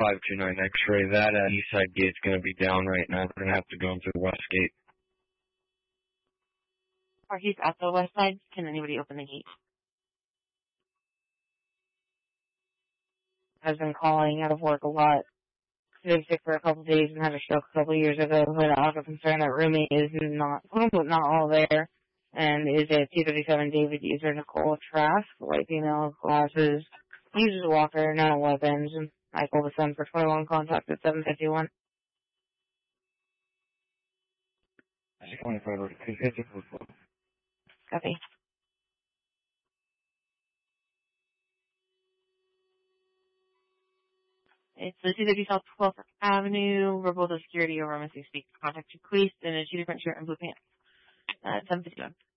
529 X-ray. That east side gate's going to be down right now. We're going to have to go through the west gate. Or he's at the west side. Can anybody open the gate? Has been calling out of work a lot. He was sick for a couple of days and had a stroke a couple of years ago. Had also concern that roommate is not all there. And is a 237 David user, Nicole Trask, white female, glasses, uses a walker, no weapons, and I called the son for 21 contact at 751. 25. Copy. It's the 250 South 12th Avenue. We're both a security over missing speak. Contact request and a 2 different shirt and blue pants. 751.